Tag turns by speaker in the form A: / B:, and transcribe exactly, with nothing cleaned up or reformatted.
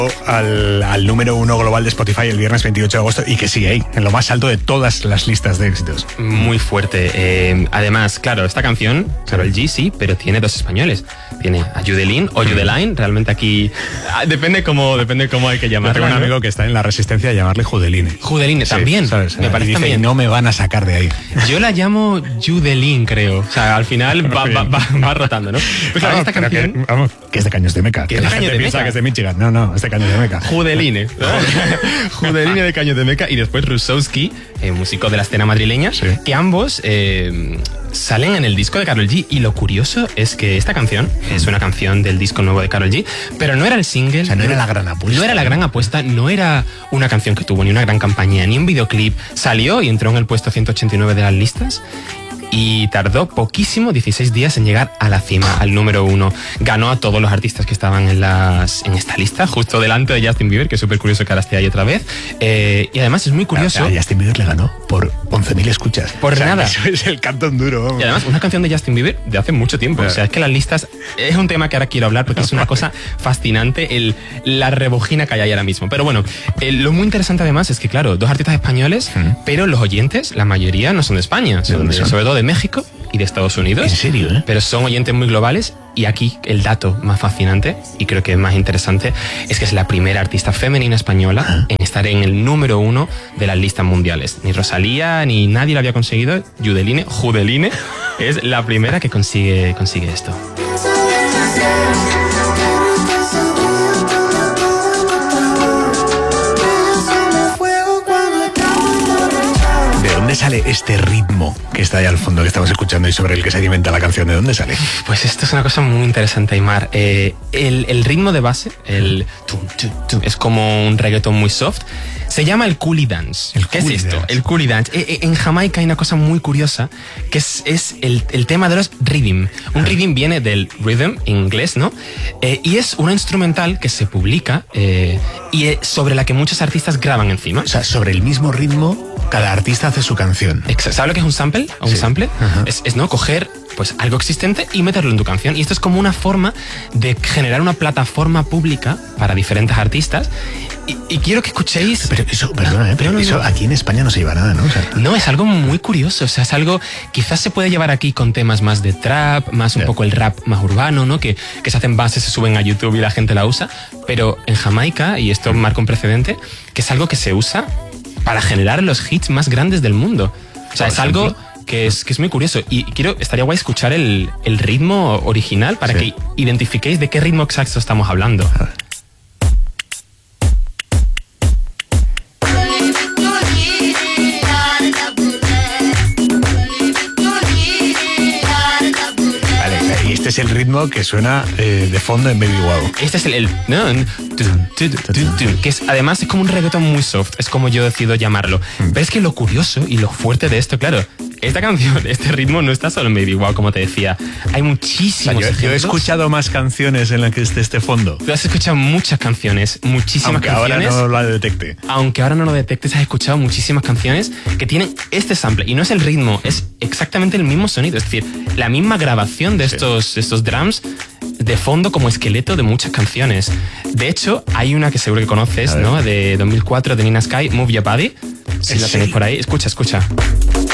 A: Al, al número uno global de Spotify el viernes veintiocho de agosto y que sigue ahí, en lo más alto de todas las listas de éxitos.
B: Muy fuerte. Eh, además, claro, esta canción, Karol G, sí, pero tiene dos españoles. Tiene a Judelín o Judeline, realmente aquí depende cómo, depende cómo hay que llamarla.
A: Yo tengo un
B: ¿no?
A: sí. que está en la resistencia de llamarle Judeline.
B: Judeline
A: sí,
B: también,
A: ¿sabes?
B: me parece
A: dice,
B: también.
A: No me van a sacar de ahí.
B: Yo la llamo Judelín, creo. O sea, al final va, va, va, va rotando, ¿no? Pues
A: vamos,
B: esta canción...
A: que, vamos, que es de Caños de Meca.
B: Que
A: Que,
B: es de
A: la
B: Caños
A: gente
B: de
A: piensa
B: Meca.
A: que es de Michigan. No, no, es de Caños de Meca.
B: Judeline. Judeline de Caños de Meca y después Rusowski, eh, músico de la escena madrileña, sí. que ambos eh, salen en el disco de Karol G. Y lo curioso es que esta canción es una canción del disco nuevo de Karol G, pero no era el single.
A: O sea, no era la gran apuesta.
B: No era la gran apuesta, no era una canción que tuvo ni una gran campaña, ni un videoclip. Salió y entró en el puesto ciento ochenta y nueve de las listas. Y tardó poquísimo, dieciséis días, en llegar a la cima, al número uno. Ganó a todos los artistas que estaban en, las, en esta lista, justo delante de Justin Bieber, que es súper curioso que ahora esté ahí otra vez. Eh, y además es muy curioso...
A: A, a Justin Bieber le ganó por once mil escuchas.
B: Por o sea, nada.
A: Eso es el cantón duro. Vamos.
B: Y además una canción de Justin Bieber de hace mucho tiempo. Claro. O sea, es que las listas... Es un tema que ahora quiero hablar porque es una cosa fascinante, el, la rebujina que hay ahí ahora mismo. Pero bueno, eh, lo muy interesante además es que, claro, dos artistas españoles, ¿Mm? pero los oyentes, la mayoría no son de España, son de, sobre todo de México y de Estados Unidos.
A: ¿En serio? Eh?
B: Pero son oyentes muy globales. Y aquí el dato más fascinante, y creo que es más interesante, es que es la primera artista femenina española ¿Ah? en estar en el número uno de las listas mundiales. Ni Rosalía, ni nadie lo había conseguido. Judeline, Judeline, es la primera que consigue, consigue esto.
A: ¿De dónde sale este ritmo que está ahí al fondo que estamos escuchando y sobre el que se alimenta la canción? ¿De dónde sale?
B: Pues esto es una cosa muy interesante, Aimar. Eh, el, el ritmo de base, el tum, tum, tum, es como un reggaeton muy soft. Se llama el coolie dance.
A: ¿El
B: ¿Qué
A: coolie
B: es esto?
A: dance?
B: El coolie dance. Eh, eh, en Jamaica hay una cosa muy curiosa que es, es el, el tema de los rhythm. Un rhythm viene del rhythm en inglés, ¿no? Eh, y es una instrumental que se publica eh, y eh, sobre la que muchos artistas graban encima.
A: O sea, sobre el mismo ritmo, cada artista hace su canción.
B: ¿Sabes lo que es un sample? ¿O un
A: sí.
B: sample?
A: Uh-huh.
B: Es, es no coger pues algo existente y meterlo en tu canción. Y esto es como una forma de generar una plataforma pública para diferentes artistas. Y, y quiero que escuchéis...
A: Pero eso, perdona, ¿eh? Pero
B: no, no,
A: eso
B: no.
A: aquí en España no se lleva nada, ¿no? O sea,
B: no, es algo muy curioso. O sea, es algo... Quizás se puede llevar aquí con temas más de trap, más un yeah. poco el rap más urbano, ¿no? Que, que se hacen bases, se suben a YouTube y la gente la usa. Pero en Jamaica, y esto marca un precedente, que es algo que se usa para generar los hits más grandes del mundo. O sea, es algo... Que es, que es muy curioso. Y quiero, estaría guay escuchar el, el ritmo original para sí. que identifiquéis de qué ritmo exacto estamos hablando.
A: Vale, y este es el ritmo que suena eh, de fondo en Baby Wow.
B: Este es el... el no, que es, además es como un reggaeton muy soft, es como yo decido llamarlo. Mm. Pero es que lo curioso y lo fuerte de esto, claro, esta canción, este ritmo no está solo en Baby Wow, como te decía. Hay muchísimos
A: o sea, yo, yo he escuchado más canciones en las que esté este fondo.
B: Tú has escuchado muchas canciones, muchísimas
A: aunque
B: canciones.
A: Aunque ahora no lo detecte.
B: Aunque ahora no lo detectes, has escuchado muchísimas canciones que tienen este sample. Y no es el ritmo, es exactamente el mismo sonido. Es decir, la misma grabación de, sí. estos, de estos drums de fondo como esqueleto de muchas canciones. De hecho, hay una que seguro que conoces, ¿no? De dos mil cuatro, de Nina Sky, Move Your Body. Si la tenéis por ahí. Escucha, escucha.